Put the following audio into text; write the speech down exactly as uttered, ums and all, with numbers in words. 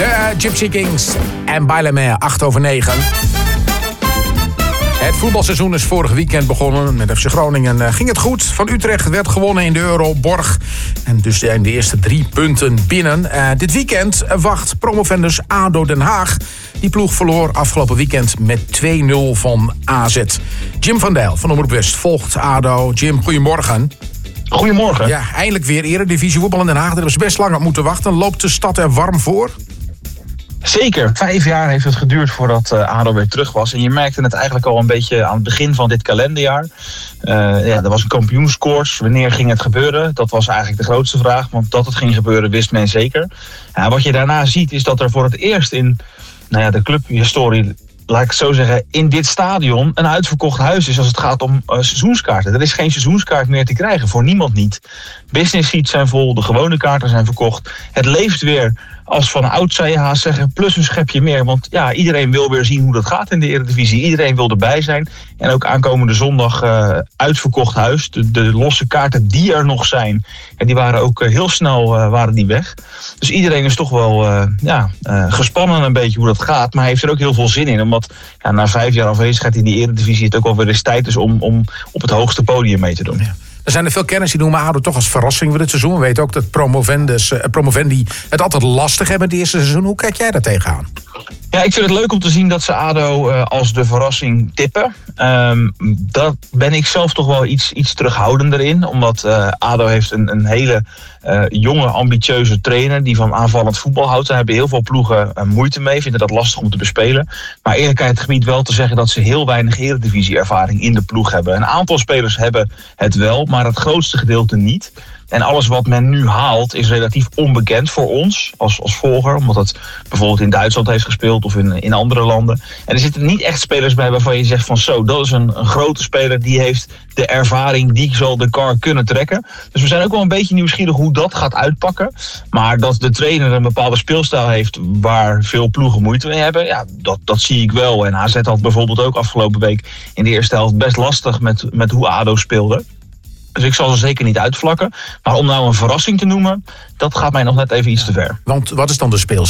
De Gypsy Kings en Bailame, acht over negen. Het voetbalseizoen is vorig weekend begonnen. Met F C Groningen ging het goed. Van Utrecht werd gewonnen in de Euroborg. En dus zijn de eerste drie punten binnen. Uh, dit weekend wacht promovendus A D O Den Haag. Die ploeg verloor afgelopen weekend met twee nul van A Z. Jim van Dijl van Omroep West volgt A D O. Jim, goedemorgen. Goedemorgen. Ja, eindelijk weer Eredivisie voetbal in Den Haag. Daar hebben ze best lang op moeten wachten. Loopt de stad er warm voor? Zeker. Vijf jaar heeft het geduurd voordat uh, A D O weer terug was. En je merkte het eigenlijk al een beetje aan het begin van dit kalenderjaar. Uh, ja, er was een kampioenskoers. Wanneer ging het gebeuren? Dat was eigenlijk de grootste vraag. Want dat het ging gebeuren wist men zeker. Ja, wat je daarna ziet is dat er voor het eerst in nou ja, de clubhistorie, laat ik het zo zeggen, in dit stadion een uitverkocht huis is als het gaat om uh, seizoenskaarten. Er is geen seizoenskaart meer te krijgen, voor niemand niet. Business seats zijn vol, de gewone kaarten zijn verkocht. Het leeft weer als van oud, zou je haast zeggen, plus een schepje meer. Want ja, iedereen wil weer zien hoe dat gaat in de Eredivisie. Iedereen wil erbij zijn. En ook aankomende zondag uh, uitverkocht huis. De, de losse kaarten die er nog zijn, en die waren ook uh, heel snel uh, waren die weg. Dus iedereen is toch wel uh, ja, uh, gespannen een beetje hoe dat gaat. Maar hij heeft er ook heel veel zin in. Omdat ja, na vijf jaar afwezigheid in die Eredivisie het ook wel weer eens tijd is om, om op het hoogste podium mee te doen. Ja. Er zijn er veel kenners die noemen A D O toch als verrassing voor dit seizoen. We weten ook dat promovendus, uh, promovendi het altijd lastig hebben in het eerste seizoen. Hoe kijk jij daar tegenaan? Ja, ik vind het leuk om te zien dat ze A D O uh, als de verrassing tippen. Um, dat ben ik zelf toch wel iets, iets terughoudender in. Omdat uh, A D O heeft een, een hele uh, jonge, ambitieuze trainer die van aanvallend voetbal houdt. Daar hebben heel veel ploegen uh, moeite mee, vinden dat lastig om te bespelen. Maar eerlijkheid gebied wel te zeggen dat ze heel weinig Eredivisie-ervaring in de ploeg hebben. Een aantal spelers hebben het wel, maar het grootste gedeelte niet. En alles wat men nu haalt is relatief onbekend voor ons als, als volger. Omdat het bijvoorbeeld in Duitsland heeft gespeeld of in, in andere landen. En er zitten niet echt spelers bij waarvan je zegt van zo, dat is een, een grote speler die heeft de ervaring, die zal de kar kunnen trekken. Dus we zijn ook wel een beetje nieuwsgierig hoe dat gaat uitpakken. Maar dat de trainer een bepaalde speelstijl heeft waar veel ploegen moeite mee hebben, ja, dat, dat zie ik wel. En A Z had bijvoorbeeld ook afgelopen week in de eerste helft best lastig met, met hoe A D O speelde. Dus ik zal ze zeker niet uitvlakken. Maar om nou een verrassing te noemen, dat gaat mij nog net even iets te ver. Want wat is dan de speelstijl?